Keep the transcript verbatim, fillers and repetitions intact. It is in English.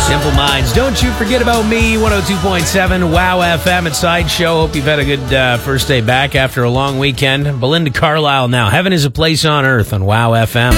Simple Minds. Don't you forget about me. one oh two point seven Wow F M at Sideshow. Hope you've had a good uh, first day back after a long weekend. Belinda Carlisle now. Heaven is a Place on Earth on Wow F M.